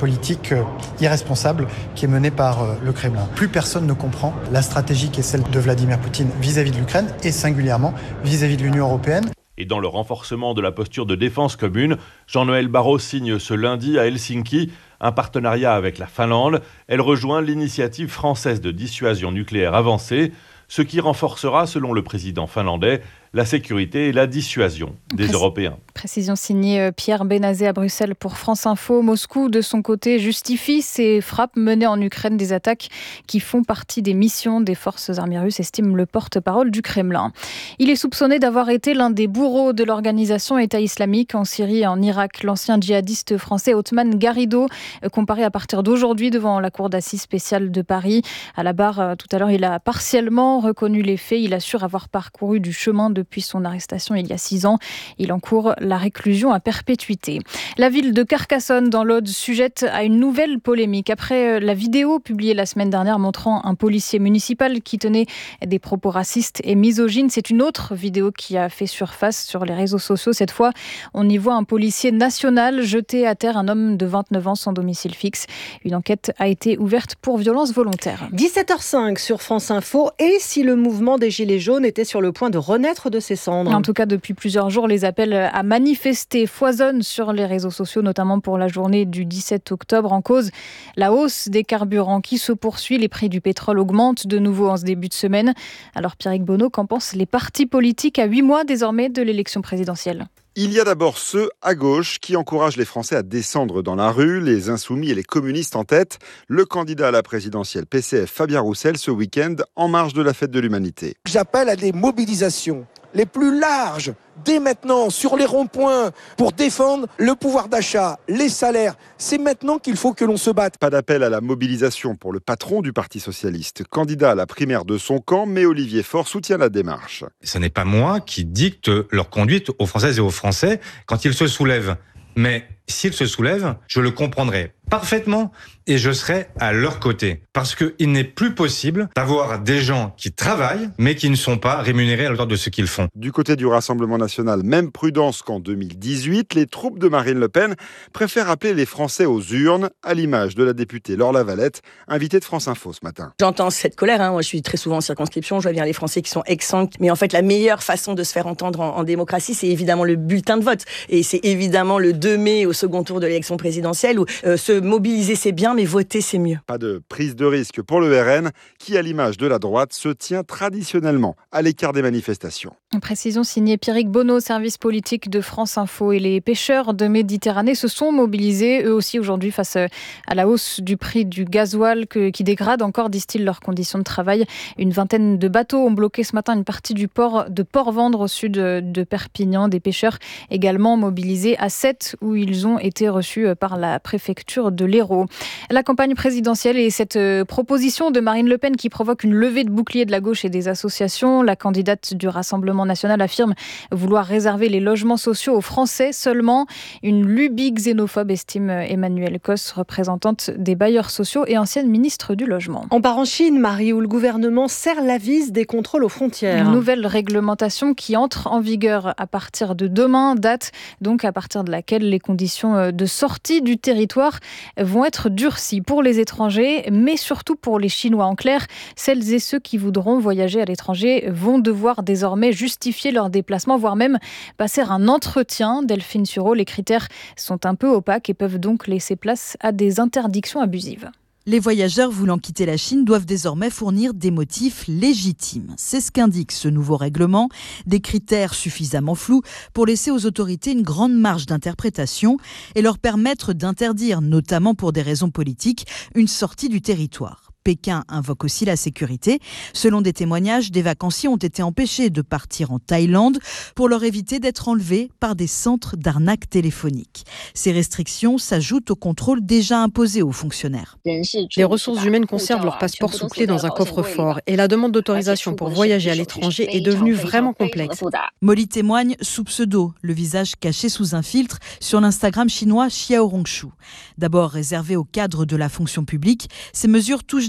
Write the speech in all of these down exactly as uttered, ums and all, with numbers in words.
politique irresponsable qui est menée par le Kremlin. Plus personne ne comprend la stratégie qui est celle de Vladimir Poutine vis-à-vis de l'Ukraine et singulièrement vis-à-vis de l'Union européenne. Et dans le renforcement de la posture de défense commune, Jean-Noël Barrot signe ce lundi à Helsinki un partenariat avec la Finlande. Elle rejoint l'initiative française de dissuasion nucléaire avancée, ce qui renforcera, selon le président finlandais, la sécurité et la dissuasion des Pré- Européens. Précision signée Pierre Benazé à Bruxelles pour France Info. Moscou, de son côté, justifie ces frappes menées en Ukraine, des attaques qui font partie des missions des forces armées russes, estime le porte-parole du Kremlin. Il est soupçonné d'avoir été l'un des bourreaux de l'organisation État islamique en Syrie et en Irak. L'ancien djihadiste français Othman Garrido, comparé à partir d'aujourd'hui devant la cour d'assises spéciale de Paris. À la barre, tout à l'heure, il a partiellement reconnu les faits. Il assure avoir parcouru du chemin de Depuis son arrestation il y a six ans. Il encourt la réclusion à perpétuité. La ville de Carcassonne, dans l'Aude, sujette à une nouvelle polémique. Après la vidéo publiée la semaine dernière montrant un policier municipal qui tenait des propos racistes et misogynes, c'est une autre vidéo qui a fait surface sur les réseaux sociaux. Cette fois, on y voit un policier national jeter à terre un homme de vingt-neuf ans sans domicile fixe. Une enquête a été ouverte pour violence volontaire. dix-sept heures cinq sur France Info. Et si le mouvement des Gilets jaunes était sur le point de renaître de ses cendres. En tout cas, depuis plusieurs jours, les appels à manifester foisonnent sur les réseaux sociaux, notamment pour la journée du dix-sept octobre. En cause, la hausse des carburants qui se poursuit. Les prix du pétrole augmentent de nouveau en ce début de semaine. Alors Pierrick Bonneau, qu'en pensent les partis politiques à huit mois désormais de l'élection présidentielle ? Il y a d'abord ceux à gauche qui encouragent les Français à descendre dans la rue, les insoumis et les communistes en tête. Le candidat à la présidentielle P C F, Fabien Roussel, ce week-end, en marge de la fête de l'humanité. J'appelle à des mobilisations les plus larges, dès maintenant, sur les ronds-points, pour défendre le pouvoir d'achat, les salaires. C'est maintenant qu'il faut que l'on se batte. Pas d'appel à la mobilisation pour le patron du Parti socialiste, candidat à la primaire de son camp, mais Olivier Faure soutient la démarche. Ce n'est pas moi qui dicte leur conduite aux Françaises et aux Français quand ils se soulèvent. Mais s'ils se soulèvent, je le comprendrai parfaitement et je serai à leur côté. Parce qu'il n'est plus possible d'avoir des gens qui travaillent mais qui ne sont pas rémunérés à la hauteur de ce qu'ils font. Du côté du Rassemblement national, même prudence qu'en deux mille dix-huit, les troupes de Marine Le Pen préfèrent appeler les Français aux urnes, à l'image de la députée Laure Lavalette, invitée de France Info ce matin. J'entends cette colère, hein. Moi je suis très souvent en circonscription, je vois bien les Français qui sont exsangues. Mais en fait la meilleure façon de se faire entendre en, en démocratie, c'est évidemment le bulletin de vote. Et c'est évidemment le deux mai au second tour de l'élection présidentielle où euh, se mobiliser c'est bien, mais voter c'est mieux. Pas de prise de risque pour le R N qui, à l'image de la droite, se tient traditionnellement à l'écart des manifestations. Une précision signée Pierrick Bonneau, service politique de France Info. Et les pêcheurs de Méditerranée se sont mobilisés eux aussi aujourd'hui face à la hausse du prix du gasoil que, qui dégrade encore, disent-ils, leurs conditions de travail. Une vingtaine de bateaux ont bloqué ce matin une partie du port de Port-Vendre au sud de Perpignan. Des pêcheurs également mobilisés à Sète où ils ont été reçus par la préfecture de l'Hérault. La campagne présidentielle et cette proposition de Marine Le Pen qui provoque une levée de boucliers de la gauche et des associations. La candidate du Rassemblement national affirme vouloir réserver les logements sociaux aux Français seulement. Une lubie xénophobe, estime Emmanuelle Cos, représentante des bailleurs sociaux et ancienne ministre du Logement. On part en Chine, Marie, où le gouvernement serre la vis des contrôles aux frontières. Une nouvelle réglementation qui entre en vigueur à partir de demain, date donc à partir de laquelle les conditions de sortie du territoire vont être durcies pour les étrangers, mais surtout pour les Chinois. En clair, celles et ceux qui voudront voyager à l'étranger vont devoir désormais justifier leur déplacement, voire même passer un entretien. Delphine Sureau, les critères sont un peu opaques et peuvent donc laisser place à des interdictions abusives. Les voyageurs voulant quitter la Chine doivent désormais fournir des motifs légitimes. C'est ce qu'indique ce nouveau règlement, des critères suffisamment flous pour laisser aux autorités une grande marge d'interprétation et leur permettre d'interdire, notamment pour des raisons politiques, une sortie du territoire. Pékin invoque aussi la sécurité. Selon des témoignages, des vacanciers ont été empêchés de partir en Thaïlande pour leur éviter d'être enlevés par des centres d'arnaque téléphonique. Ces restrictions s'ajoutent aux contrôles déjà imposés aux fonctionnaires. Les ressources humaines conservent leur passeport sous clé dans un coffre-fort et la demande d'autorisation pour voyager à l'étranger est devenue vraiment complexe. Molly témoigne sous pseudo, le visage caché sous un filtre sur l'Instagram chinois Xiaohongshu. D'abord réservé aux cadres de la fonction publique, ces mesures touchent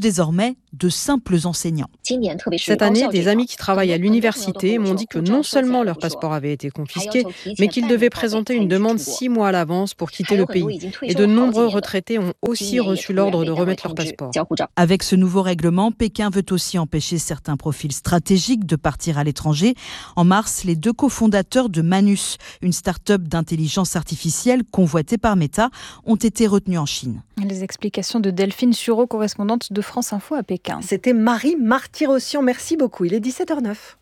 désormais de simples enseignants. Cette année, des amis qui travaillent à l'université m'ont dit que non seulement leur passeport avait été confisqué, mais qu'ils devaient présenter une demande six mois à l'avance pour quitter le pays. Et de nombreux retraités ont aussi reçu l'ordre de remettre leur passeport. Avec ce nouveau règlement, Pékin veut aussi empêcher certains profils stratégiques de partir à l'étranger. En mars, les deux cofondateurs de Manus, une start-up d'intelligence artificielle convoitée par Meta, ont été retenus en Chine. Les explications de Delphine Sureau, correspondante de France Info à Pékin. C'était Marie Martyrossian. Merci beaucoup. Il est dix-sept heures neuf.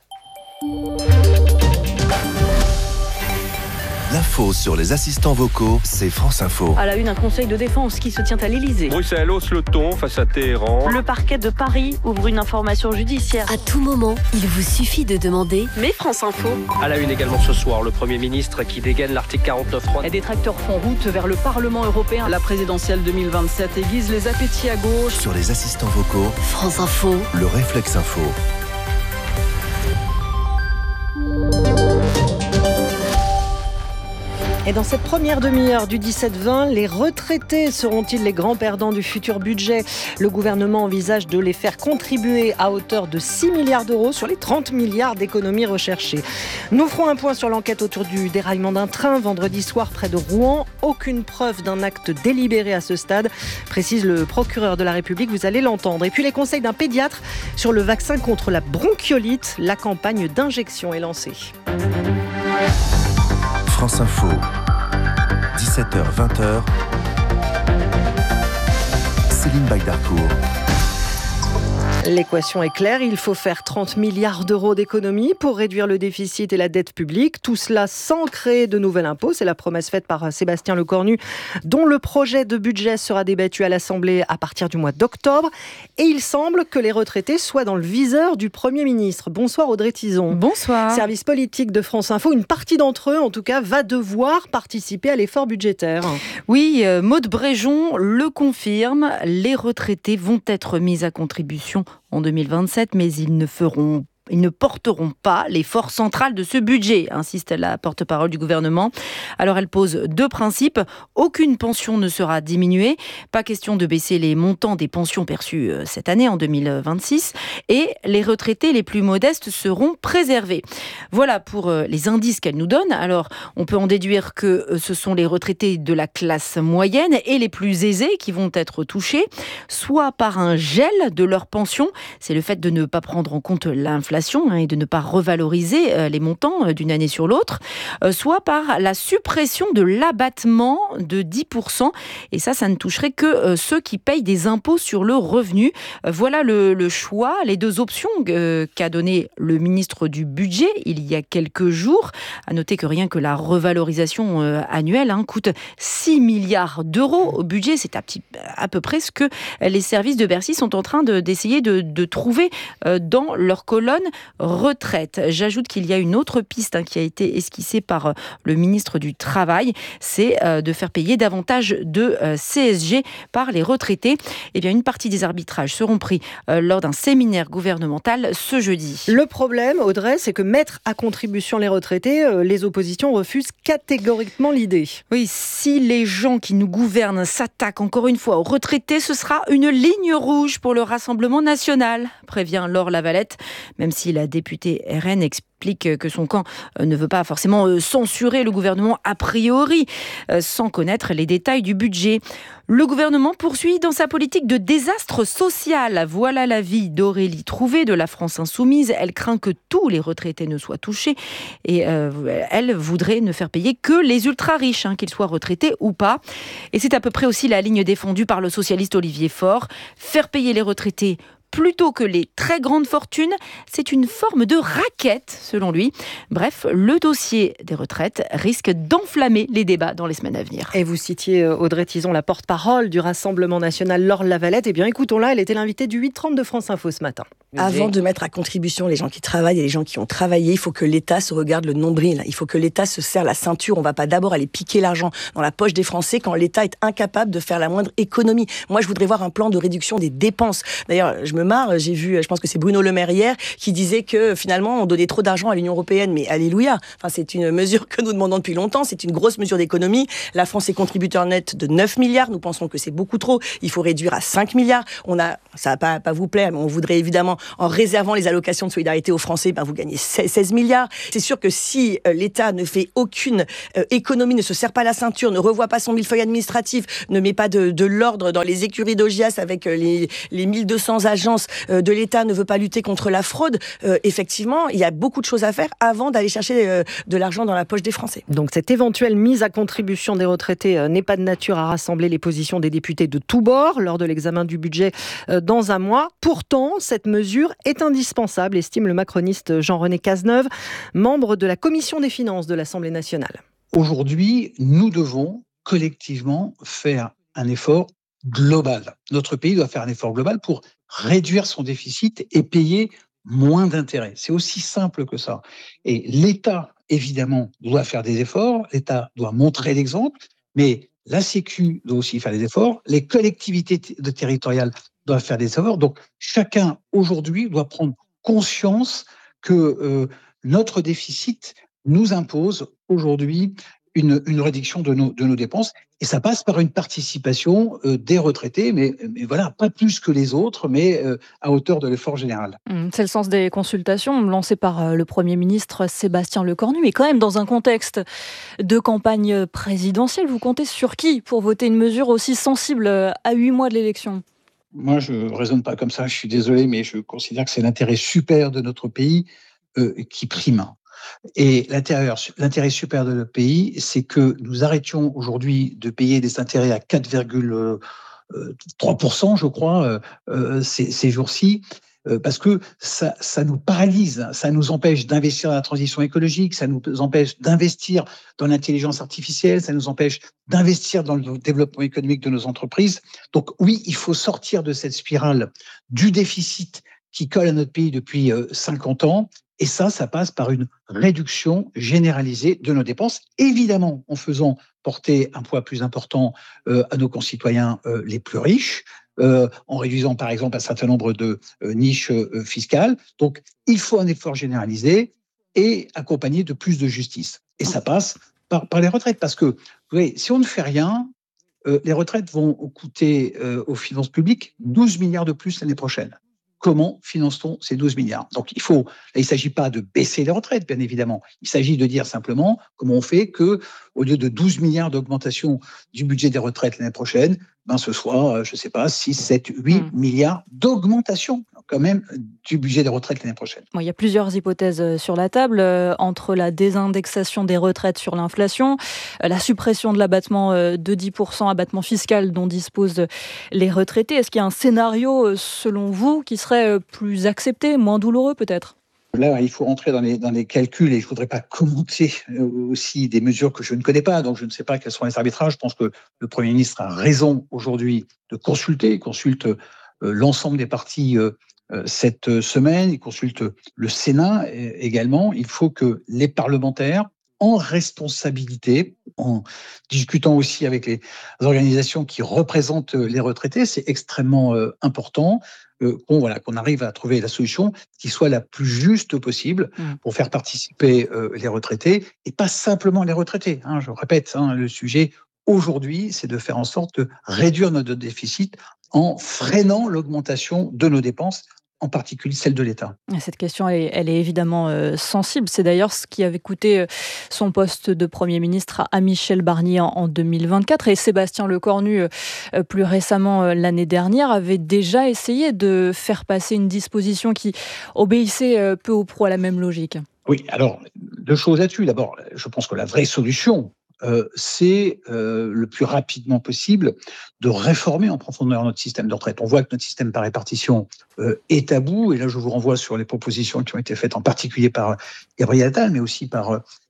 L'info sur les assistants vocaux, c'est France Info. À la une, un conseil de défense qui se tient à l'Elysée. Bruxelles hausse le ton face à Téhéran. Le parquet de Paris ouvre une information judiciaire. À tout moment, il vous suffit de demander. Mais France Info. À la une également ce soir, le Premier ministre qui dégaine l'article quarante-neuf trois. Les détracteurs font route vers le Parlement européen. La présidentielle deux mille vingt-sept aiguise les appétits à gauche. Sur les assistants vocaux, France Info. Le réflexe info. Et dans cette première demi-heure du dix-sept vingt, les retraités seront-ils les grands perdants du futur budget ? Le gouvernement envisage de les faire contribuer à hauteur de six milliards d'euros sur les trente milliards d'économies recherchées. Nous ferons un point sur l'enquête autour du déraillement d'un train vendredi soir près de Rouen. Aucune preuve d'un acte délibéré à ce stade, précise le procureur de la République, vous allez l'entendre. Et puis les conseils d'un pédiatre sur le vaccin contre la bronchiolite. La campagne d'injection est lancée. France Info, dix-sept heures vingt. Céline Bagdarcourt. L'équation est claire, il faut faire trente milliards d'euros d'économies pour réduire le déficit et la dette publique. Tout cela sans créer de nouvel impôt. C'est la promesse faite par Sébastien Lecornu, dont le projet de budget sera débattu à l'Assemblée à partir du mois d'octobre. Et il semble que les retraités soient dans le viseur du Premier ministre. Bonsoir Audrey Tizon. Bonsoir. Service politique de France Info. Une partie d'entre eux, en tout cas, va devoir participer à l'effort budgétaire. Oui, euh, Maud Bréjon le confirme. Les retraités vont être mis à contribution en deux mille vingt-sept, mais ils ne feront Ils ne porteront pas l'effort central de ce budget, insiste la porte-parole du gouvernement. Alors elle pose deux principes. Aucune pension ne sera diminuée. Pas question de baisser les montants des pensions perçues cette année, en deux mille vingt-six. Et les retraités les plus modestes seront préservés. Voilà pour les indices qu'elle nous donne. Alors on peut en déduire que ce sont les retraités de la classe moyenne et les plus aisés qui vont être touchés, soit par un gel de leur pension. C'est le fait de ne pas prendre en compte l'inflation et de ne pas revaloriser les montants d'une année sur l'autre, soit par la suppression de l'abattement de dix pour cent. Et ça, ça ne toucherait que ceux qui payent des impôts sur le revenu. Voilà le, le choix, les deux options qu'a donné le ministre du Budget il y a quelques jours. À noter que rien que la revalorisation annuelle hein, coûte six milliards d'euros au budget. C'est à, petit, à peu près ce que les services de Bercy sont en train de, d'essayer de, de trouver dans leur colonne retraite. J'ajoute qu'il y a une autre piste hein, qui a été esquissée par euh, le ministre du Travail, c'est euh, de faire payer davantage de euh, C S G par les retraités. Eh bien, une partie des arbitrages seront pris euh, lors d'un séminaire gouvernemental ce jeudi. Le problème, Audrey, c'est que mettre à contribution les retraités, euh, les oppositions refusent catégoriquement l'idée. Oui, si les gens qui nous gouvernent s'attaquent encore une fois aux retraités, ce sera une ligne rouge pour le Rassemblement national, prévient Laure Lavalette, même si la députée R N explique que son camp ne veut pas forcément censurer le gouvernement a priori, sans connaître les détails du budget. Le gouvernement poursuit dans sa politique de désastre social. Voilà l'avis d'Aurélie Trouvé de la France Insoumise. Elle craint que tous les retraités ne soient touchés et euh, elle voudrait ne faire payer que les ultra-riches, hein, qu'ils soient retraités ou pas. Et c'est à peu près aussi la ligne défendue par le socialiste Olivier Faure. Faire payer les retraités plutôt que les très grandes fortunes, c'est une forme de raquette, selon lui. Bref, le dossier des retraites risque d'enflammer les débats dans les semaines à venir. Et vous citiez Audrey Tizon, la porte-parole du Rassemblement national, Laure Lavalette. Eh bien, écoutons-la, elle était l'invitée du huit trente de France Info ce matin. Avant de mettre à contribution les gens qui travaillent et les gens qui ont travaillé, il faut que l'État se regarde le nombril. Il faut que l'État se serre la ceinture. On ne va pas d'abord aller piquer l'argent dans la poche des Français quand l'État est incapable de faire la moindre économie. Moi, je voudrais voir un plan de réduction des dépenses. D'ailleurs, je me marre, j'ai vu, je pense que c'est Bruno Le Maire hier, qui disait que finalement, on donnait trop d'argent à l'Union européenne. Mais alléluia. Enfin, c'est une mesure que nous demandons depuis longtemps. C'est une grosse mesure d'économie. La France est contributeur net de neuf milliards. Nous pensons que c'est beaucoup trop. Il faut réduire à cinq milliards. On a, ça va pas, pas vous plaire, mais on voudrait évidemment, en réservant les allocations de solidarité aux Français, ben vous gagnez seize milliards. C'est sûr que si euh, l'État ne fait aucune euh, économie, ne se serre pas la ceinture, ne revoit pas son millefeuille administratif, ne met pas de, de l'ordre dans les écuries d'Augias avec euh, les, les mille deux cents agences euh, de l'État, ne veut pas lutter contre la fraude, euh, effectivement, il y a beaucoup de choses à faire avant d'aller chercher euh, de l'argent dans la poche des Français. Donc cette éventuelle mise à contribution des retraités euh, n'est pas de nature à rassembler les positions des députés de tous bords lors de l'examen du budget euh, dans un mois. Pourtant, cette mesure est indispensable, estime le macroniste Jean-René Cazeneuve, membre de la commission des finances de l'Assemblée nationale. Aujourd'hui, nous devons collectivement faire un effort global. Notre pays doit faire un effort global pour réduire son déficit et payer moins d'intérêts. C'est aussi simple que ça. Et l'État, évidemment, doit faire des efforts, l'État doit montrer l'exemple, mais la Sécu doit aussi faire des efforts, les collectivités t- territoriales doivent faire des efforts. Donc, chacun, aujourd'hui, doit prendre conscience que euh, notre déficit nous impose aujourd'hui une, une réduction de nos, de nos dépenses. Et ça passe par une participation euh, des retraités, mais, mais voilà, pas plus que les autres, mais euh, à hauteur de l'effort général. C'est le sens des consultations lancées par le Premier ministre Sébastien Lecornu. Mais quand même, dans un contexte de campagne présidentielle, vous comptez sur qui pour voter une mesure aussi sensible à huit mois de l'élection ? Moi, je ne raisonne pas comme ça, je suis désolé, mais je considère que c'est l'intérêt supérieur de notre pays euh, qui prime. Et l'intérêt, l'intérêt supérieur de notre pays, c'est que nous arrêtions aujourd'hui de payer des intérêts à quatre virgule trois pour cent, je crois, euh, ces, ces jours-ci, euh, parce que ça, ça nous paralyse, ça nous empêche d'investir dans la transition écologique, ça nous empêche d'investir dans l'intelligence artificielle, ça nous empêche d'investir dans le développement économique de nos entreprises. Donc oui, il faut sortir de cette spirale du déficit qui colle à notre pays depuis euh, cinquante ans. Et ça, ça passe par une réduction généralisée de nos dépenses, évidemment en faisant porter un poids plus important euh, à nos concitoyens euh, les plus riches, euh, en réduisant par exemple un certain nombre de euh, niches euh, fiscales. Donc, il faut un effort généralisé et accompagné de plus de justice. Et ça passe par, par les retraites, parce que vous voyez, si on ne fait rien, euh, les retraites vont coûter euh, aux finances publiques douze milliards de plus l'année prochaine. Comment finance-t-on ces douze milliards ? Donc, il faut, là, il ne s'agit pas de baisser les retraites, bien évidemment. Il s'agit de dire simplement comment on fait que, au lieu de douze milliards d'augmentation du budget des retraites l'année prochaine, ben, ce soit, je ne sais pas, six, sept, huit mmh. milliards d'augmentation, quand même, du budget des retraites l'année prochaine. Bon, il y a plusieurs hypothèses sur la table, euh, entre la désindexation des retraites sur l'inflation, euh, la suppression de l'abattement euh, de dix pour cent, abattement fiscal dont disposent les retraités. Est-ce qu'il y a un scénario, euh, selon vous, qui serait euh, plus accepté, moins douloureux peut-être ? Là, il faut rentrer dans les, dans les calculs et je ne voudrais pas commenter aussi des mesures que je ne connais pas, donc je ne sais pas quels sont les arbitrages. Je pense que le Premier ministre a raison aujourd'hui de consulter, il consulte euh, l'ensemble des partis euh, cette semaine, il consulte le Sénat également. Il faut que les parlementaires, en responsabilité, en discutant aussi avec les organisations qui représentent les retraités, c'est extrêmement euh, important, euh, qu'on, voilà, qu'on arrive à trouver la solution qui soit la plus juste possible pour faire participer euh, les retraités, et pas simplement les retraités. Hein, je répète, hein, le sujet aujourd'hui, c'est de faire en sorte de réduire notre déficit en freinant l'augmentation de nos dépenses, en particulier celle de l'État. Cette question, elle est, elle est évidemment euh, sensible. C'est d'ailleurs ce qui avait coûté son poste de Premier ministre à Michel Barnier en, en deux mille vingt-quatre. Et Sébastien Lecornu, euh, plus récemment euh, l'année dernière, avait déjà essayé de faire passer une disposition qui obéissait euh, peu ou prou à la même logique. Oui, alors, deux choses là-dessus. D'abord, je pense que la vraie solution, Euh, c'est euh, le plus rapidement possible de réformer en profondeur notre système de retraite. On voit que notre système par répartition euh, est à bout, et là je vous renvoie sur les propositions qui ont été faites en particulier par Gabriel Attal, mais aussi par euh,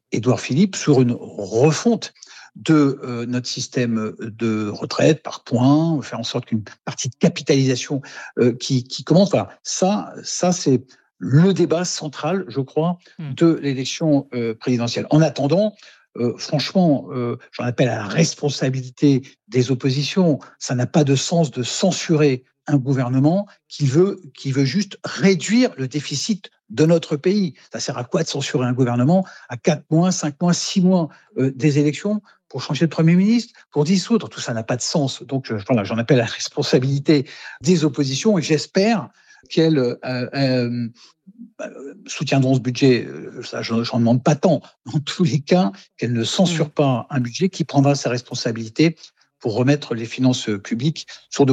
Édouard Philippe sur une refonte de euh, notre système de retraite par points, faire en sorte qu'une partie de capitalisation euh, qui, qui commence. Voilà, ça, ça c'est le débat central, je crois, de l'élection euh, présidentielle. En attendant, euh, franchement, euh, j'en appelle à la responsabilité des oppositions. Ça n'a pas de sens de censurer un gouvernement qui veut, qui veut juste réduire le déficit de notre pays. Ça sert à quoi de censurer un gouvernement à quatre mois, cinq mois, six mois euh, des élections pour changer de Premier ministre, pour dissoudre? Tout ça n'a pas de sens. Donc, je, voilà, j'en appelle à la responsabilité des oppositions et j'espère qu'elles euh, euh, soutiendront ce budget. Ça, je n'en demande pas tant. Dans tous les cas, qu'elles ne censurent pas un budget qui prendra ses responsabilités pour remettre les finances publiques sur de